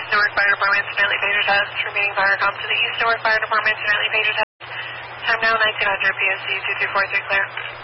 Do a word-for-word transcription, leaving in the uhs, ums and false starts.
East Newark Fire Department to nightly pager test. Remaining fire com to the East Newark Fire Department to nightly pager test. Time now nineteen hundred P S T two two four three clear.